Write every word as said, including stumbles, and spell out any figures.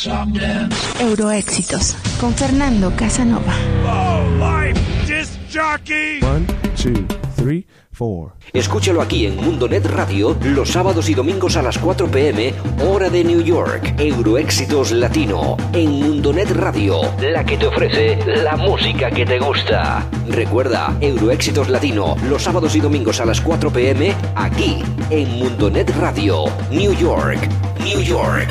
Euroéxitos con Fernando Casanova. Oh, life, disc jockey. One, two, three, four. Escúchalo aquí en Mundonet Radio los sábados y domingos a las cuatro pm, hora de New York. Euroéxitos Latino en Mundonet Radio, la que te ofrece la música que te gusta. Recuerda, Euroéxitos Latino los sábados y domingos a las cuatro pm, aquí en Mundonet Radio, New York, New York.